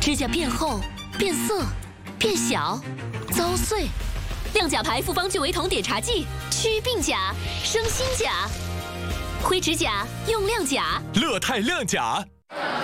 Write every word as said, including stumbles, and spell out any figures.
指甲变厚、变色、变小、遭碎。亮甲牌复方聚维酮碘茶剂，祛鬓甲，生新甲。灰指甲用亮甲。 乐泰亮甲。